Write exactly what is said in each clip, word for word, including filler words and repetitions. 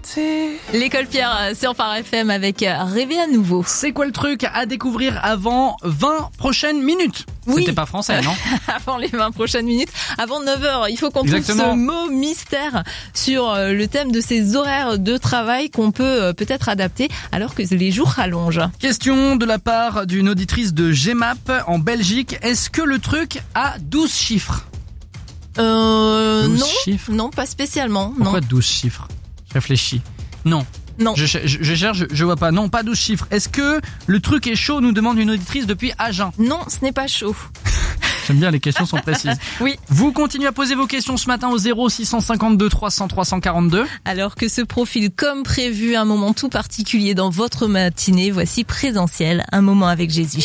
beauté. L'école Pierre sur Phare F M avec Rêver à nouveau. C'est quoi le truc à découvrir avant vingt prochaines minutes? Oui. C'était pas français, non? Avant les vingt prochaines minutes, avant neuf heures, il faut qu'on Exactement. trouve ce mot mystère sur le thème de ces horaires de travail qu'on peut peut-être adapter alors que les jours rallongent. Question de la part d'une auditrice de G M A P en Belgique. Est-ce que le truc a douze chiffres? Euh, douze non, chiffres. non, pas spécialement. Pourquoi non. douze chiffres? Je réfléchis. Non. Non. Je, je, je cherche, je, je vois pas. Non, pas douze chiffres. Est-ce que le truc est chaud, nous demande une auditrice depuis Agen? Non, ce n'est pas chaud. J'aime bien, les questions sont précises. Oui. Vous continuez à poser vos questions ce matin au zéro six cent cinquante-deux trois cents trois cent quarante-deux. Alors que se profile comme prévu un moment tout particulier dans votre matinée, voici Présentiel, un moment avec Jésus.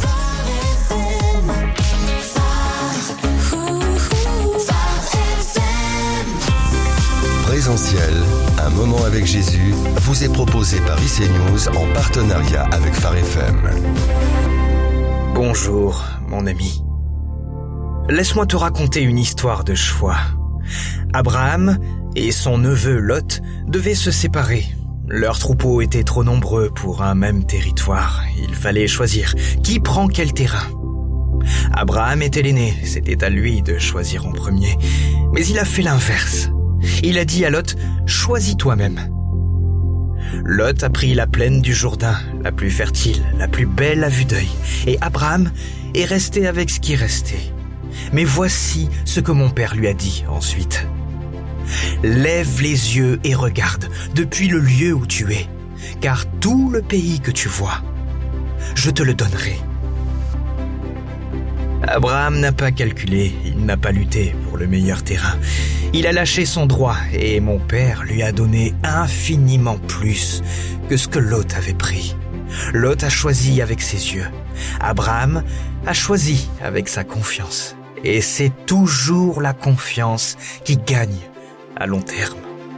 Présentiel, un moment avec Jésus, vous est proposé par I C News en partenariat avec Phare F M. Bonjour, mon ami. Laisse-moi te raconter une histoire de choix. Abraham et son neveu Lot devaient se séparer. Leurs troupeaux étaient trop nombreux pour un même territoire. Il fallait choisir qui prend quel terrain. Abraham était l'aîné, c'était à lui de choisir en premier. Mais il a fait l'inverse. Il a dit à Lot, choisis toi-même. Lot a pris la plaine du Jourdain, la plus fertile, la plus belle à vue d'œil. Et Abraham est resté avec ce qui restait. Mais voici ce que mon père lui a dit ensuite. Lève les yeux et regarde depuis le lieu où tu es, car tout le pays que tu vois, je te le donnerai. Abraham n'a pas calculé, il n'a pas lutté pour le meilleur terrain. Il a lâché son droit et mon père lui a donné infiniment plus que ce que Lot avait pris. Lot a choisi avec ses yeux. Abraham a choisi avec sa confiance. Et c'est toujours la confiance qui gagne à long terme.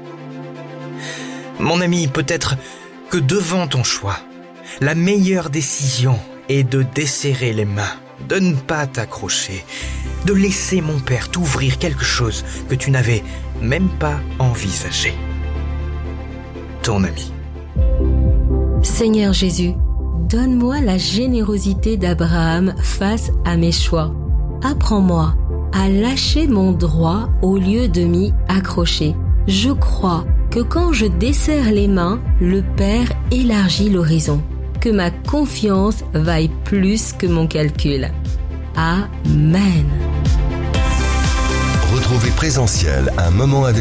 Mon ami, peut-être que devant ton choix, la meilleure décision est de desserrer les mains, de ne pas t'accrocher, de laisser mon père t'ouvrir quelque chose que tu n'avais même pas envisagé. Ton ami. Seigneur Jésus, donne-moi la générosité d'Abraham face à mes choix. Apprends-moi à lâcher mon droit au lieu de m'y accrocher. Je crois que quand je desserre les mains, le Père élargit l'horizon. Que ma confiance vaille plus que mon calcul. Amen. Retrouvez Présentiel, un moment avec